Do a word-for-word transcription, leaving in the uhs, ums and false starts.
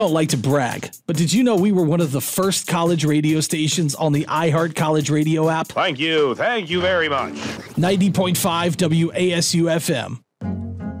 don't like to brag, but did you know we were one of the first college radio stations on the iHeart College Radio app? Thank you. Thank you very much. ninety point five W A S U F M.